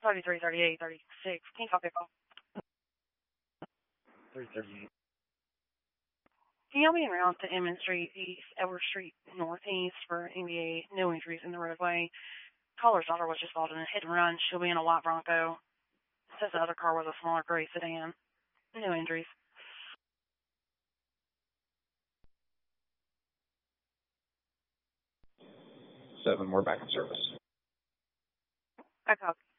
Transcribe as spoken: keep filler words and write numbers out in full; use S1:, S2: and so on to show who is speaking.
S1: thirty-three, thirty-eight, thirty-six. Can you copy a call?
S2: three thirty-eight.
S1: Can y'all be around to Emmons Street East, Edward Street Northeast for N B A? No injuries in the roadway. Caller's daughter was just involved in a hit and run. She'll be in a white Bronco. Says the other car was a smaller gray sedan. No injuries.
S2: Seven, we're back in service.
S1: I copy.